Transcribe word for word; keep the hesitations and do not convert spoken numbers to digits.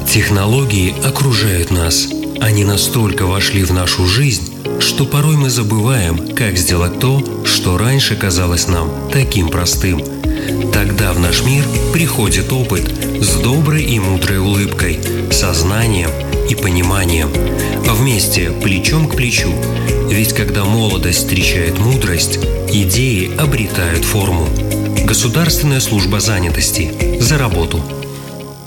Технологии окружают нас. Они настолько вошли в нашу жизнь, что порой мы забываем, как сделать то, что раньше казалось нам таким простым. Тогда в наш мир приходит опыт с доброй и мудрой улыбкой, сознанием и пониманием. Вместе, плечом к плечу. Ведь когда молодость встречает мудрость, идеи обретают форму. Государственная служба занятости. За работу.